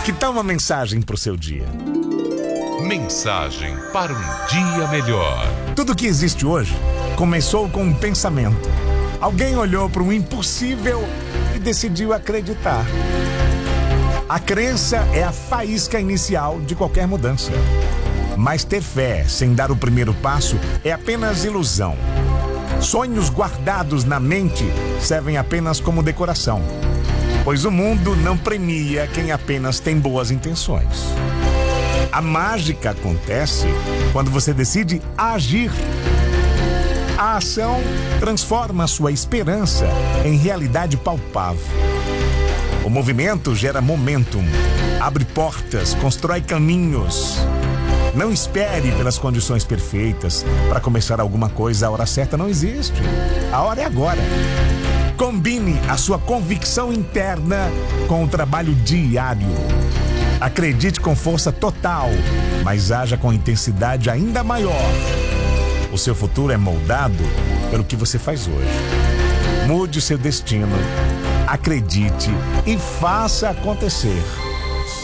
Que tal uma mensagem para o seu dia? Mensagem para um dia melhor. Tudo que existe hoje começou com um pensamento. Alguém olhou para o impossível e decidiu acreditar. A crença é a faísca inicial de qualquer mudança. Mas ter fé sem dar o primeiro passo é apenas ilusão. Sonhos guardados na mente servem apenas como decoração, pois o mundo não premia quem apenas tem boas intenções. A mágica acontece quando você decide agir. A ação transforma sua esperança em realidade palpável. O movimento gera momentum, abre portas, constrói caminhos. Não espere pelas condições perfeitas para começar alguma coisa. A hora certa não existe. A hora é agora. Combine a sua convicção interna com o trabalho diário. Acredite com força total, mas haja com intensidade ainda maior. O seu futuro é moldado pelo que você faz hoje. Mude o seu destino, acredite e faça acontecer.